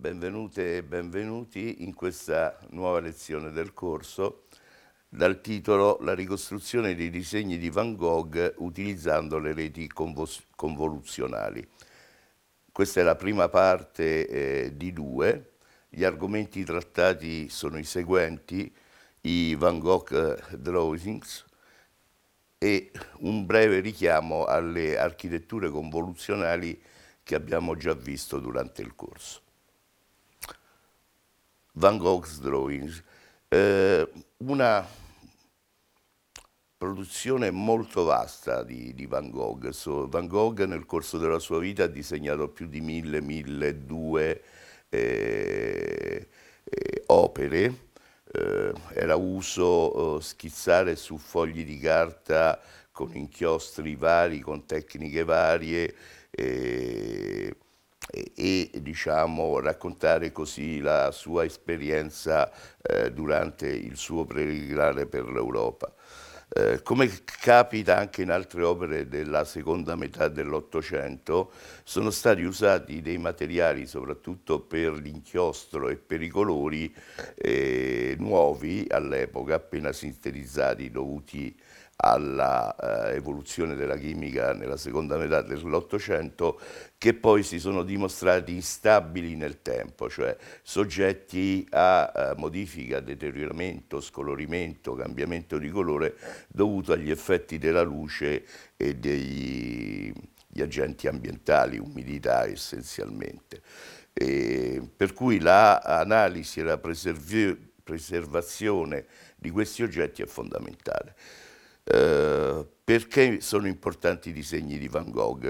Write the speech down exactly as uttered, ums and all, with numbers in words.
benvenute e benvenuti in questa nuova lezione del corso dal titolo La ricostruzione dei disegni di Van Gogh utilizzando le reti convoluzionali. Questa è la prima parte eh, di due. Gli argomenti trattati sono i seguenti: i Van Gogh drawings e un breve richiamo alle architetture convoluzionali che abbiamo già visto durante il corso. Van Gogh's Drawings, eh, una produzione molto vasta di, di Van Gogh. So, Van Gogh nel corso della sua vita ha disegnato più di mille, milleduecento eh, eh, opere. Eh, era uso eh, schizzare su fogli di carta con inchiostri vari, con tecniche varie, eh, e, e diciamo, raccontare così la sua esperienza eh, durante il suo peregrinare per l'Europa. Eh, come capita anche in altre opere della seconda metà dell'Ottocento, sono stati usati dei materiali, soprattutto per l'inchiostro e per i colori, eh, nuovi all'epoca, appena sintetizzati, dovuti alla eh, evoluzione della chimica nella seconda metà dell'Ottocento, che poi si sono dimostrati instabili nel tempo, cioè soggetti a eh, modifica, deterioramento, scolorimento, cambiamento di colore dovuto agli effetti della luce e degli gli agenti ambientali, umidità essenzialmente. E per cui l'analisi e la preservazione di questi oggetti è fondamentale. Uh, perché sono importanti i disegni di Van Gogh?